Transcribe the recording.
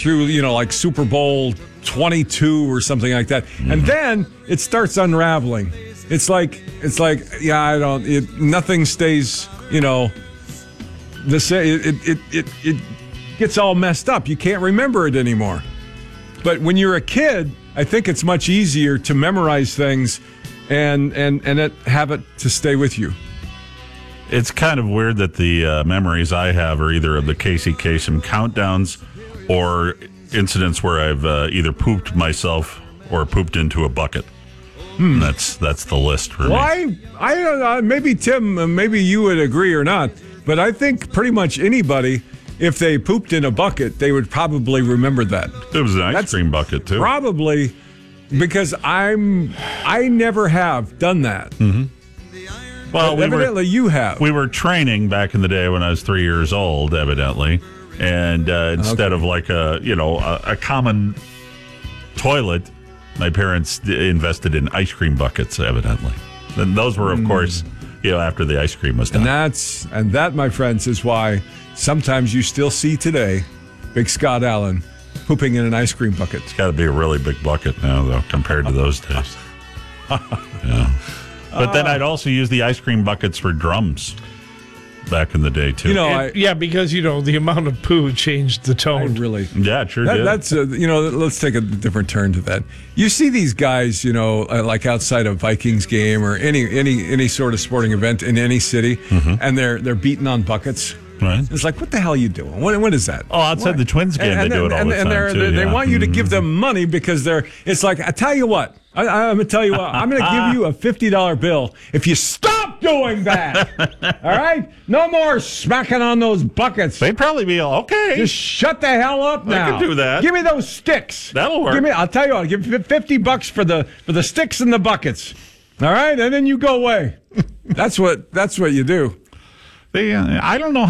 through, like Super Bowl 22 or something like that. Mm-hmm. And then it starts unraveling. It's like, nothing stays, the same. It gets all messed up. You can't remember it anymore. But when you're a kid, I think it's much easier to memorize things and have it to stay with you. It's kind of weird that the memories I have are either of the Casey Kasem countdowns or incidents where I've either pooped myself or pooped into a bucket. That's the list for me. I don't know. Maybe Tim, maybe you would agree or not, but I think pretty much anybody, if they pooped in a bucket, they would probably remember that. It was an ice cream bucket too. Probably, because I never have done that. Mm-hmm. Well, evidently you have. We were training back in the day when I was 3 years old, evidently, and instead of like a common toilet, my parents invested in ice cream buckets, evidently. And those were, of course, after the ice cream was done. And that, my friends, is why sometimes you still see today Big Scott Allen pooping in an ice cream bucket. It's got to be a really big bucket now, though, compared to those days. Yeah. But then I'd also use the ice cream buckets for drums back in the day, too. Because, the amount of poo changed the tone. Yeah, it sure did. That's, let's take a different turn to that. You see these guys, like outside a Vikings game or any sort of sporting event in any city, and they're beating on buckets. Right. It's like, what the hell are you doing? What is that? Oh, outside the Twins game, they do it all the time, too. They want you to give them money because it's like, I tell you what, I'm going to tell you what, I'm going to give you a $50 bill if you stop doing that. All right? No more smacking on those buckets. They'd probably be okay. Just shut the hell up now. I can do that. Give me those sticks. That'll work. I'll tell you what, I'll give you $50 for the sticks and the buckets. All right? And then you go away. That's what you do. I don't know